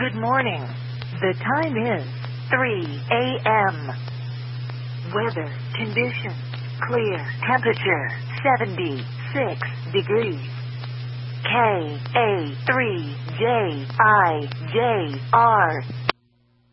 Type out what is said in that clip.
Good morning. The time is 3 a.m. Weather conditions clear. Temperature 76 degrees. KA3JIJR